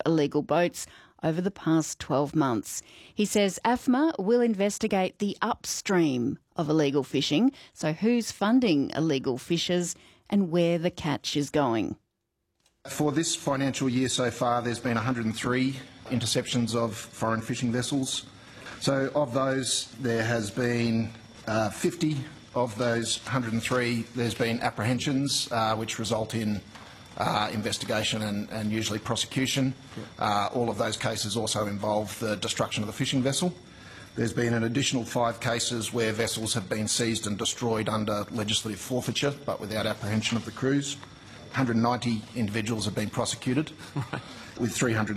illegal boats over the past 12 months. He says AFMA will investigate the upstream of illegal fishing, so who's funding illegal fishers and where the catch is going. For this financial year so far, there's been 103 interceptions of foreign fishing vessels. So of those, there has been 50 of those 103. There's been apprehensions, which result in investigation and usually prosecution. All of those cases also involve the destruction of the fishing vessel. There's been an additional 5 cases where vessels have been seized and destroyed under legislative forfeiture, but without apprehension of the crews. 190 individuals have been prosecuted, with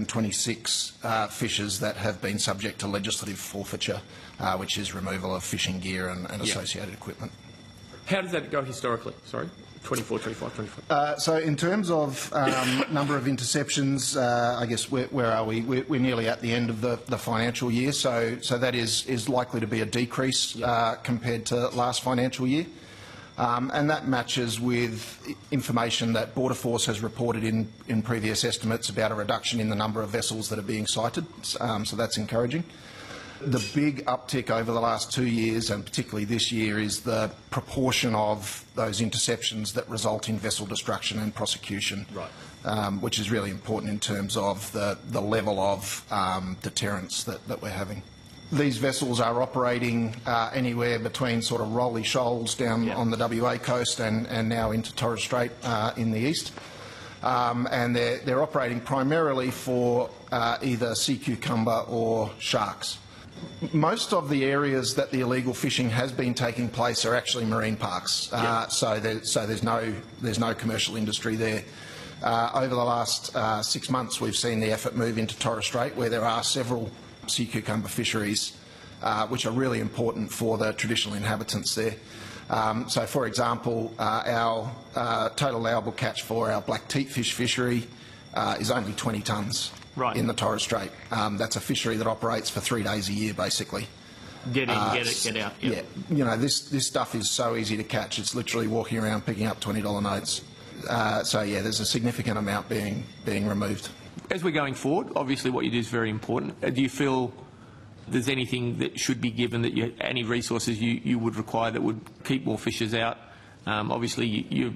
326 fishers that have been subject to legislative forfeiture, which is removal of fishing gear and associated equipment. How does that go historically? Sorry, 24, 25, 25. So in terms of number of interceptions, I guess where are we? We're nearly at the end of the financial year, so that is likely to be a decrease compared to last financial year. And that matches with information that Border Force has reported in previous estimates about a reduction in the number of vessels that are being sighted, so that's encouraging. The big uptick over the last 2 years, and particularly this year, is the proportion of those interceptions that result in vessel destruction and prosecution, which is really important in terms of the level of deterrence that we're having. These vessels are operating anywhere between sort of Rolly Shoals down on the WA coast and now into Torres Strait in the east. And they're operating primarily for either sea cucumber or sharks. Most of the areas that the illegal fishing has been taking place are actually marine parks, so there's no commercial industry there. Over the last 6 months, we've seen the effort move into Torres Strait, where there are several sea cucumber fisheries, which are really important for the traditional inhabitants there. So, for example, our total allowable catch for our black teatfish fishery is only 20 tonnes in the Torres Strait. That's a fishery that operates for 3 days a year, basically. Get in, get it, get out. Yeah, you know, this stuff is so easy to catch. It's literally walking around picking up $20 notes. So, yeah, there's a significant amount being removed. As we're going forward, obviously what you do is very important. Do you feel there's anything that should be given, that any resources you would require that would keep more fishers out? Obviously you're